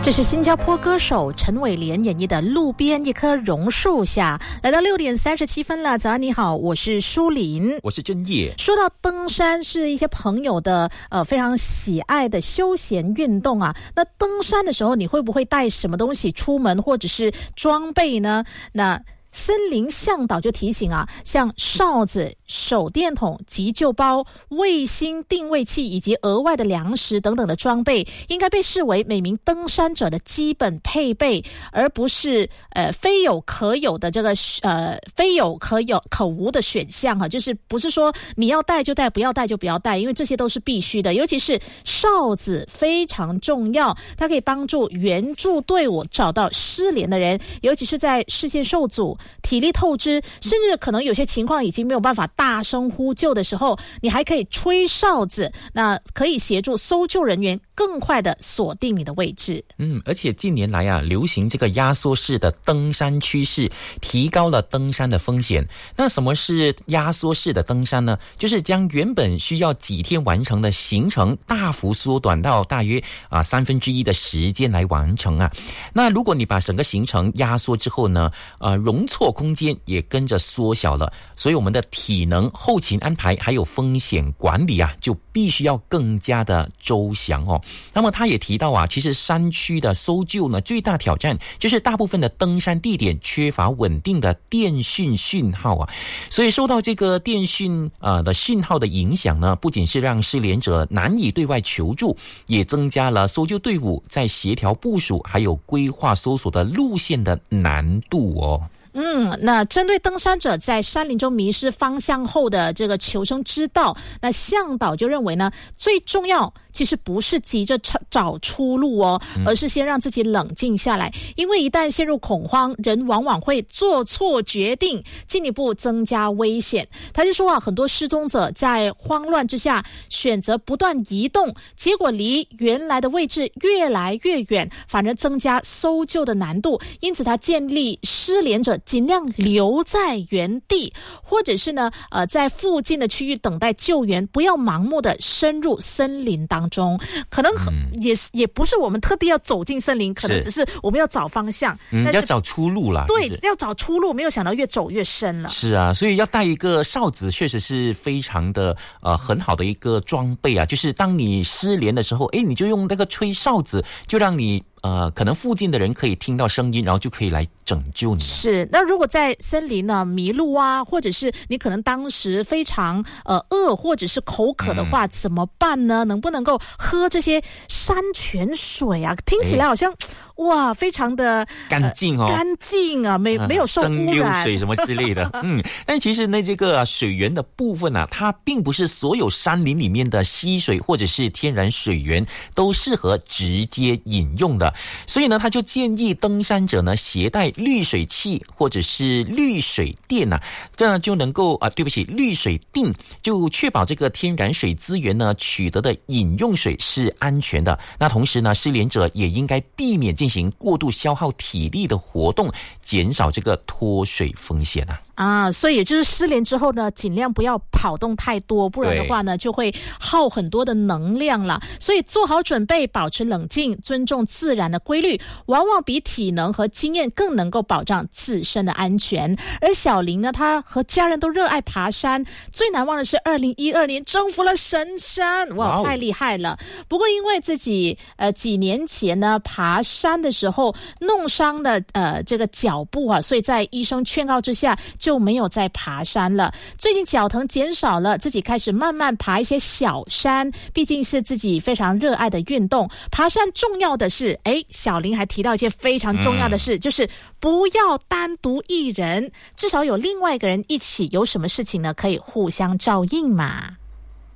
这是新加坡歌手陈伟廉演绎的《路边一棵榕树下》。来到6点37分了，早安你好，我是舒琳， 我是正业。 说到登山，是一些朋友的非常喜爱的休闲运动啊。那登山的时候，你会不会带什么东西出门，或者是装备呢？那森林向导就提醒啊，像哨子、手电筒、急救包、卫星定位器以及额外的粮食等等的装备，应该被视为每名登山者的基本配备，而不是非有可有的这个非有可无的选项啊。就是不是说你要带就带，不要带就不要带，因为这些都是必须的。尤其是哨子非常重要，它可以帮助援助队伍找到失联的人，尤其是在视线受阻、体力透支，甚至可能有些情况已经没有办法大声呼救的时候，你还可以吹哨子，那可以协助搜救人员更快的锁定你的位置。 而且近年来啊，流行这个压缩式的登山趋势，提高了登山的风险。那什么是压缩式的登山呢？就是将原本需要几天完成的行程大幅缩短到大约1/3的时间来完成啊。那如果你把整个行程压缩之后呢，容错空间也跟着缩小了，所以我们的体能、后勤安排还有风险管理啊，就必须要更加的周详哦。那么他也提到啊，其实山区的搜救呢，最大挑战就是大部分的登山地点缺乏稳定的电讯讯号啊，所以受到这个电讯的讯号的影响呢，不仅是让失联者难以对外求助，也增加了搜救队伍在协调部署还有规划搜索的路线的难度哦。 那针对登山者在山林中迷失方向后的这个求生之道，那向导就认为呢，最重要其实不是急着找出路哦，而是先让自己冷静下来，因为一旦陷入恐慌，人往往会做错决定，进一步增加危险。他就说啊，很多失踪者在慌乱之下选择不断移动，结果离原来的位置越来越远，反而增加搜救的难度。因此他建议失联者尽量留在原地，或者是呢在附近的区域等待救援，不要盲目的深入森林当中。可能也不是我们特地要走进森林，可能只是我们要找方向， 要找出路啦。 对，要找出路，没有想到越走越深了。 是啊，所以要带一个哨子确实是非常的很好的一个装备啊，就是当你失联的时候，你就用那个吹哨子，就让你可能附近的人可以听到声音，然后就可以来拯救你。 是，那如果在森林呢迷路啊，或者是你可能当时非常饿或者是口渴的话，怎么办呢？能不能够喝这些山泉水啊？听起来好像哇，非常的干净哦， 干净啊，没有受污染，蒸馏水什么之类的。但其实呢，这个水源的部分啊，它并不是所有山林里面的溪水或者是天然水源都适合直接饮用的。所以呢，他就建议登山者呢携带滤水器或者是滤水垫啊，这样就能够滤水锭，就确保这个天然水资源呢取得的饮用水是安全的。那同时呢，失联者也应该避免进行过度消耗体力的活动，减少这个脱水风险啊。 所以也就是失联之后呢，尽量不要跑动太多，不然的话呢，就会耗很多的能量了。所以做好准备，保持冷静，尊重自然的规律，往往比体能和经验更能够保障自身的安全。而小林呢，他和家人都热爱爬山，最难忘的是2012年征服了神山，哇，太厉害了。不过因为自己几年前呢爬山的时候弄伤了这个脚部啊，所以在医生劝告之下就没有再爬山了。最近脚疼减少了，自己开始慢慢爬一些小山，毕竟是自己非常热爱的运动。爬山重要的是，小林还提到一件非常重要的事，就是不要单独一人，至少有另外一个人一起，有什么事情呢可以互相照应嘛。